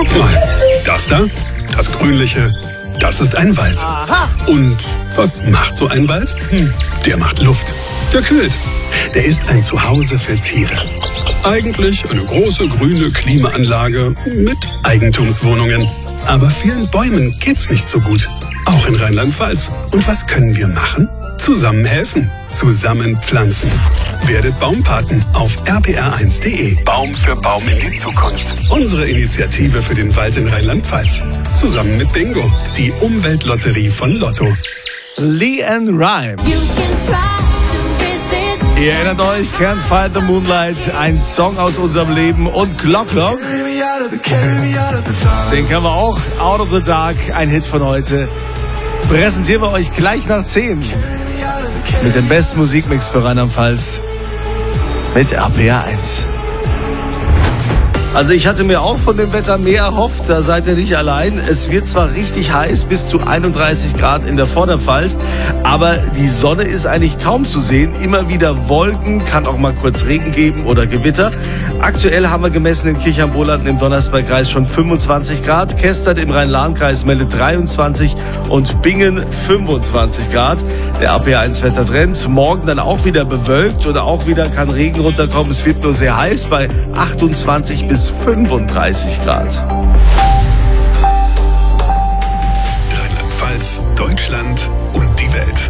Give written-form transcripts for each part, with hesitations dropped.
Guck mal, das da, das Grünliche, das ist ein Wald. Aha. Und was macht so ein Wald? Der macht Luft, der kühlt. Der ist ein Zuhause für Tiere. Eigentlich eine große grüne Klimaanlage mit Eigentumswohnungen. Aber vielen Bäumen geht's nicht so gut. Auch in Rheinland-Pfalz. Und was können wir machen? Zusammen helfen. Zusammen pflanzen. Werdet Baumpaten auf rpr1.de. Baum für Baum in die Zukunft. Unsere Initiative für den Wald in Rheinland-Pfalz. Zusammen mit Bingo, die Umweltlotterie von Lotto. LeAnn Rimes. Ihr erinnert euch, Can't Fight the Moonlight, ein Song aus unserem Leben, und Clock Clock. Den können wir auch, Out of the Dark, ein Hit von heute. Präsentieren wir euch gleich nach 10 mit dem besten Musikmix für Rheinland-Pfalz mit RPR1. Also ich hatte mir auch von dem Wetter mehr erhofft, da seid ihr nicht allein. Es wird zwar richtig heiß, bis zu 31 Grad in der Vorderpfalz, aber die Sonne ist eigentlich kaum zu sehen. Immer wieder Wolken, kann auch mal kurz Regen geben oder Gewitter. Aktuell haben wir gemessen in Kirchheim-Wohlerden im Donnersbergkreis schon 25 Grad. Kestert im Rhein-Lahn-Kreis meldet 23 und Bingen 25 Grad. Der RPR1-Wettertrend. Morgen dann auch wieder bewölkt oder auch wieder kann Regen runterkommen. Es wird nur sehr heiß bei 28 bis 35 Grad. Rheinland-Pfalz, Deutschland und die Welt.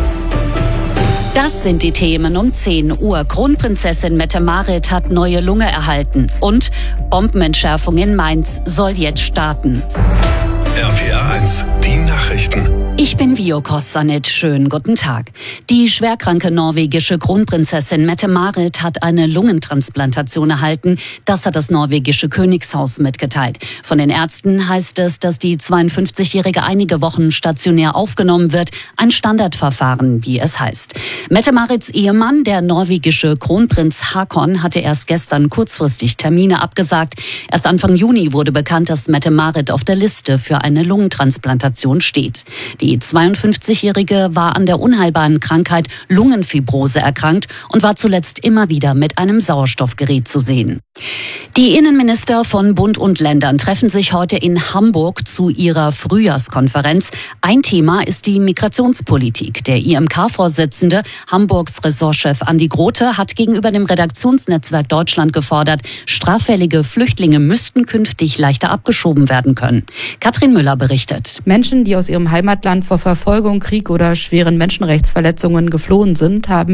Das sind die Themen um 10 Uhr. Kronprinzessin Mette-Marit hat neue Lunge erhalten. Und Bombenentschärfung in Mainz soll jetzt starten. RPR1, die Nachrichten. Ich bin Vio Kosanic. Schönen guten Tag. Die schwerkranke norwegische Kronprinzessin Mette-Marit hat eine Lungentransplantation erhalten. Das hat das norwegische Königshaus mitgeteilt. Von den Ärzten heißt es, dass die 52-Jährige einige Wochen stationär aufgenommen wird. Ein Standardverfahren, wie es heißt. Mette-Marits Ehemann, der norwegische Kronprinz Haakon, hatte erst gestern kurzfristig Termine abgesagt. Erst Anfang Juni wurde bekannt, dass Mette-Marit auf der Liste für eine Lungentransplantation steht. Die 52-Jährige war an der unheilbaren Krankheit Lungenfibrose erkrankt und war zuletzt immer wieder mit einem Sauerstoffgerät zu sehen. Die Innenminister von Bund und Ländern treffen sich heute in Hamburg zu ihrer Frühjahrskonferenz. Ein Thema ist die Migrationspolitik. Der IMK-Vorsitzende, Hamburgs Ressortchef Andi Grote, hat gegenüber dem Redaktionsnetzwerk Deutschland gefordert, straffällige Flüchtlinge müssten künftig leichter abgeschoben werden können. Katrin Müller berichtet. Menschen, die aus ihrem Heimatland vor Verfolgung, Krieg oder schweren Menschenrechtsverletzungen geflohen sind, haben